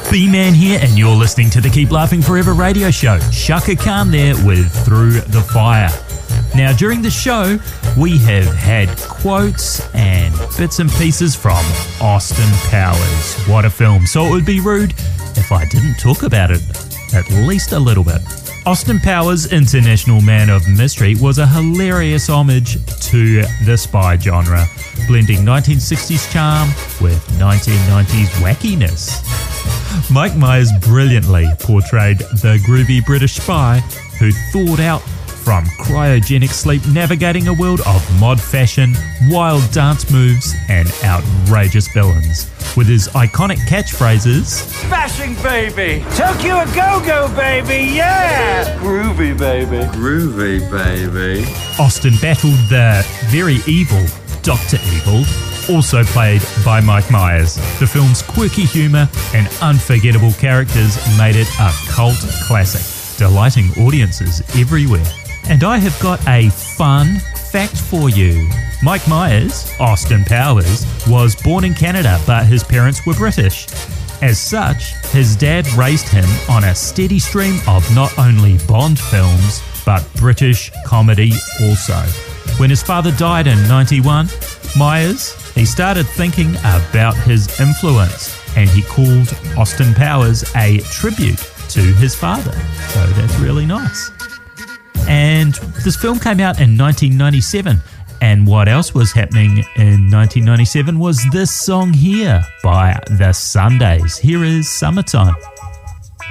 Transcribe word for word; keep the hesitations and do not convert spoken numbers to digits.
B-Man here, and you're listening to the Keep Laughing Forever radio show. Shaka Khan there with Through the Fire. Now, during the show, we have had quotes and bits and pieces from Austin Powers. What a film. So it would be rude if I didn't talk about it at least a little bit. Austin Powers, International Man of Mystery, was a hilarious homage to the spy genre, blending nineteen sixties charm with nineteen nineties wackiness. Mike Myers brilliantly portrayed the groovy British spy who thawed out from cryogenic sleep, navigating a world of mod fashion, wild dance moves, and outrageous villains. With his iconic catchphrases, "Smashing, baby! Tokyo a go-go, baby! Yeah! Groovy, baby! Groovy, baby!" Austin battled the very evil Doctor Evil, also played by Mike Myers. The film's quirky humour and unforgettable characters made it a cult classic, delighting audiences everywhere. And I have got a fun fact for you. Mike Myers, Austin Powers, was born in Canada, but his parents were British. As such, his dad raised him on a steady stream of not only Bond films, but British comedy also. When his father died in ninety-one, Myers, he started thinking about his influence, and he called Austin Powers a tribute to his father. So that's really nice. And this film came out in nineteen ninety-seven. And what else was happening in nineteen ninety-seven was this song here by The Sundays. Here is Summertime.